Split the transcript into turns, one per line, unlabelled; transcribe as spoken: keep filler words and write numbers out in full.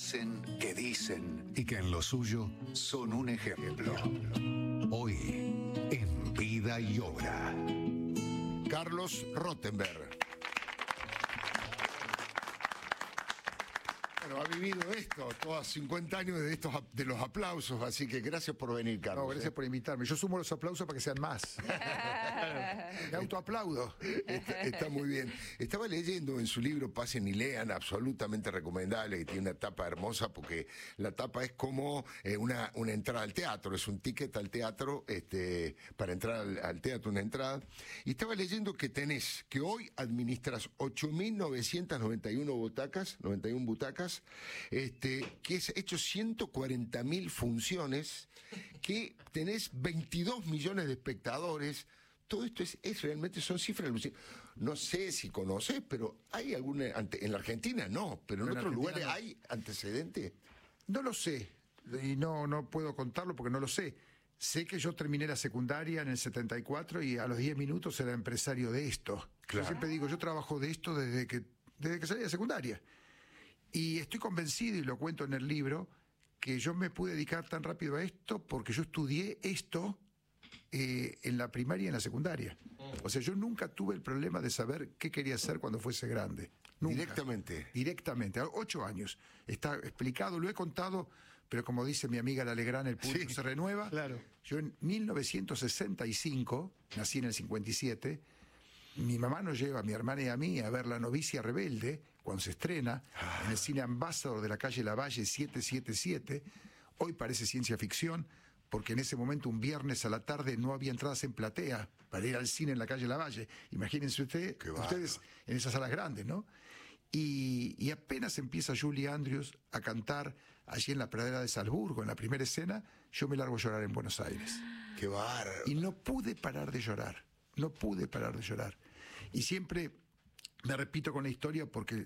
hacen, que dicen y que en lo suyo son un ejemplo. Hoy, en Vida y Obra.
Carlos Rottenberg. Bueno, ha vivido esto, todos cincuenta años de estos de los aplausos, así que gracias por venir, Carlos.
No, gracias
¿eh?
por invitarme. Yo sumo los aplausos para que sean más. Me autoaplaudo.
Está, está muy bien. Estaba leyendo en su libro Pasen y Lean, absolutamente recomendable, y tiene una tapa hermosa porque la tapa es como eh, una, una entrada al teatro, es un ticket al teatro, este, para entrar al, al teatro, una entrada. Y estaba leyendo que tenés, que hoy administras ocho mil novecientas noventa y una butacas, noventa y una butacas, este, que has hecho ciento cuarenta mil funciones, que tenés veintidós millones de espectadores. Todo esto es, es realmente, son cifras alucinantes. No sé si conoces, pero ¿hay alguna, ante, en la Argentina no, pero en,
en
otros lugares
no.
hay antecedentes?
No lo sé, y no, no puedo contarlo porque no lo sé. Sé que yo terminé la secundaria en el setenta y cuatro y a los diez minutos era empresario de esto.
Claro.
Yo siempre digo, yo trabajo de esto desde que, desde que salí de secundaria. Y estoy convencido, y lo cuento en el libro, que yo me pude dedicar tan rápido a esto porque yo estudié esto eh, en la primaria y en la secundaria. O sea, yo nunca tuve el problema de saber qué quería hacer cuando fuese grande. Nunca.
Directamente.
Directamente, a ocho años. Está explicado, lo he contado, pero como dice mi amiga La Legrán, el público
Sí,
se renueva.
claro.
Yo en mil novecientos sesenta y cinco, nací en el cincuenta y siete, mi mamá nos lleva a mi hermana y a mí a ver La novicia rebelde, cuando se estrena, ah. en el cine Ambassador de la calle Lavalle setecientos setenta y siete. Hoy parece ciencia ficción, porque en ese momento, un viernes a la tarde, no había entradas en platea para ir al cine en la calle Lavalle. Imagínense usted, ustedes en esas salas grandes, ¿no? Y, y apenas empieza Julie Andrews a cantar allí en la pradera de Salzburgo, en la primera escena, yo me largo a llorar en Buenos Aires.
¡Qué bárbaro!
Y no pude parar de llorar, no pude parar de llorar. Y siempre me repito con la historia porque